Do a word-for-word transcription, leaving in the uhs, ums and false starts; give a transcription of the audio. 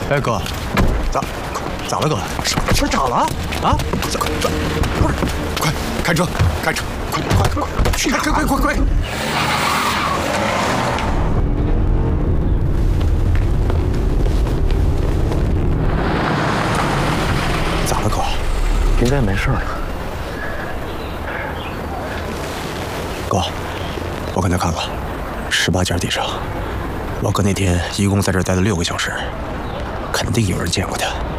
哎，哥，咋咋了，哥？ 什么事咋了？啊？ 咋咋？不是，快开车，开车，快快快快，去快快快快！咋了，哥？ 应该没事了。 哥，我刚才看了，十八件地上，我哥那天一共在这儿待了六个小时，肯定有人见过他。